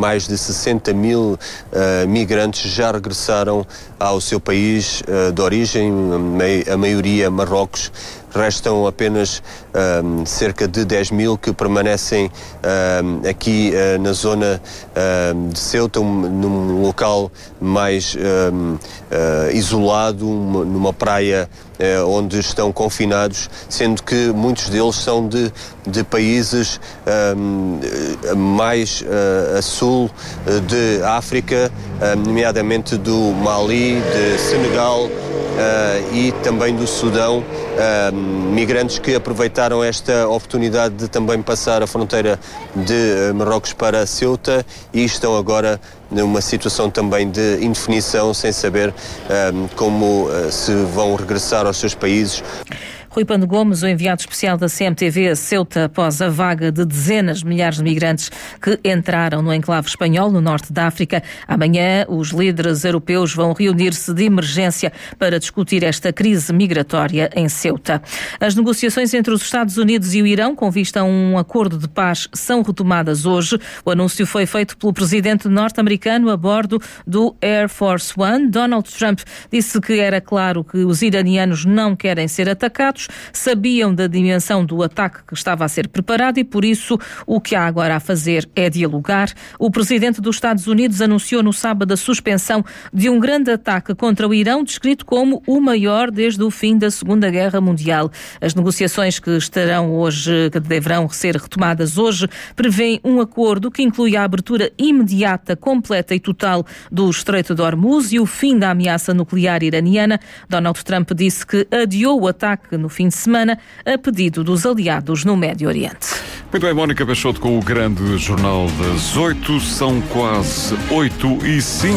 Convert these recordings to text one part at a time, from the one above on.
mais de 60 mil migrantes já regressaram ao seu país de origem, a maioria Marrocos. Restam apenas cerca de 10 mil que permanecem aqui na zona de Ceuta, num local mais isolado, numa praia onde estão confinados, sendo que muitos deles são de países mais a sul de África, nomeadamente do Mali, de Senegal e também do Sudão, migrantes que aproveitaram esta oportunidade de também passar a fronteira de Marrocos para Ceuta e estão agora numa situação também de indefinição, sem saber como se vão regressar aos seus países. Rui Pando Gomes, o enviado especial da CMTV a Ceuta após a vaga de dezenas de milhares de migrantes que entraram no enclave espanhol, no norte da África. Amanhã, os líderes europeus vão reunir-se de emergência para discutir esta crise migratória em Ceuta. As negociações entre os Estados Unidos e o Irão, com vista a um acordo de paz, são retomadas hoje. O anúncio foi feito pelo presidente norte-americano a bordo do Air Force One. Donald Trump disse que era claro que os iranianos não querem ser atacados, sabiam da dimensão do ataque que estava a ser preparado e, por isso, o que há agora a fazer é dialogar. O presidente dos Estados Unidos anunciou no sábado a suspensão de um grande ataque contra o Irão, descrito como o maior desde o fim da Segunda Guerra Mundial. As negociações que deverão ser retomadas hoje, prevêem um acordo que inclui a abertura imediata, completa e total do Estreito de Hormuz e o fim da ameaça nuclear iraniana. Donald Trump disse que adiou o ataque no fim de semana a pedido dos aliados no Médio Oriente. Muito bem, Mónica Peixoto com o grande jornal das 8. São quase 8h05.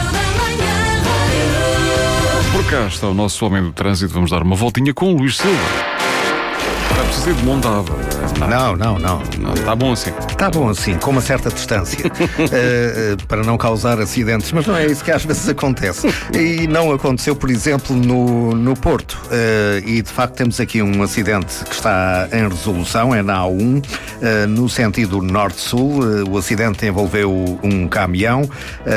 Por cá está o nosso homem do trânsito. Vamos dar uma voltinha com o Luís Silva. Está preciso de mão dada. Não. Está bom assim. Está bom assim, com uma certa distância, para não causar acidentes, mas não é isso que às vezes acontece. E não aconteceu, por exemplo, no Porto. E de facto temos aqui um acidente que está em resolução, é na A1, no sentido norte-sul. O acidente envolveu um caminhão,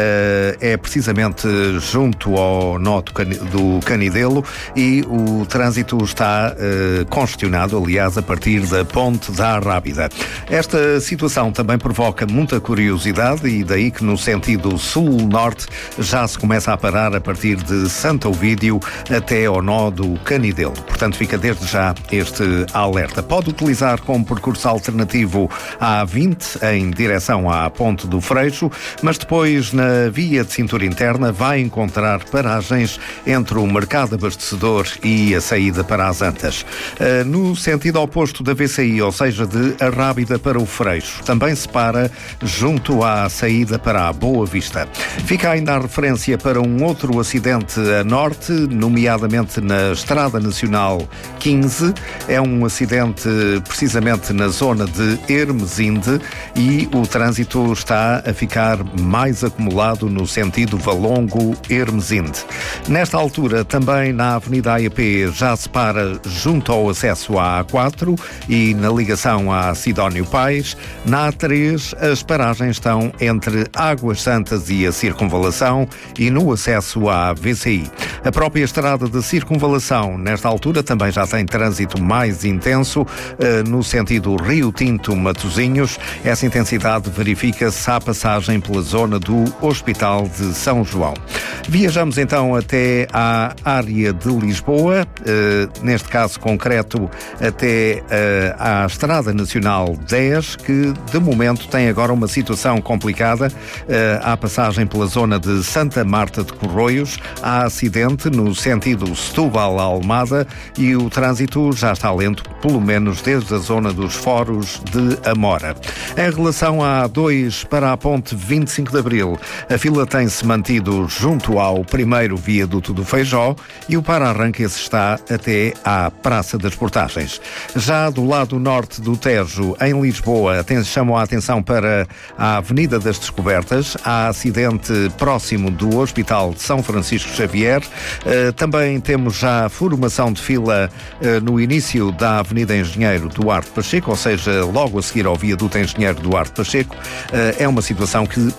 é precisamente junto ao nó do Canidelo e o trânsito está congestionado, aliás, a partir da Ponte da Arrábida. Esta situação também provoca muita curiosidade e daí que no sentido sul-norte já se começa a parar a partir de Santo Ovídio até ao nó do Canidelo. Portanto, fica desde já este alerta. Pode utilizar como percurso alternativo a A20 em direção à Ponte do Freixo, mas depois na via de cintura interna vai encontrar paragens entre o Mercado Abastecedor e a saída para as Antas. No sentido oposto da VCI, ou seja, de Arrábida para o Freixo, também se para junto à saída para a Boa Vista. Fica ainda a referência para um outro acidente a norte, nomeadamente na Estrada Nacional 15. É um acidente precisamente na zona de Hermesinde e o trânsito está a ficar mais acumulado no sentido Valongo-Hermesinde. Nesta altura, também na Avenida AEP já se para junto ao acesso à A4 e na ligação à Sidónio Pais. Na A3, as paragens estão entre Águas Santas e a Circunvalação e no acesso à VCI. A própria estrada de circunvalação, nesta altura, também já tem trânsito mais intenso no sentido Rio Tinto-Matosinhos. Essa intensidade verifica-se à passagem pela zona do Hospital de São João. Viajamos então até à área de Lisboa, neste caso concreto até à Estrada Nacional 10, que de momento tem agora uma situação complicada. À passagem pela zona de Santa Marta de Corroios, há acidente no sentido Setúbal-Almada e o trânsito já está lento, pelo menos desde a zona dos Foros de Amora. Em relação à A2 para a ponte 25 de Abril, a fila tem-se mantido junto ao primeiro viaduto do Feijó e o para-arranque está até à Praça das Portagens. Já do lado norte do Tejo, em Lisboa, chamam a atenção para a Avenida das Descobertas. Há acidente próximo do Hospital de São Francisco Xavier. Também temos já formação de fila no início da Avenida Engenheiro Duarte Pacheco, ou seja, logo a seguir ao viaduto Engenheiro Duarte Pacheco. É uma situação que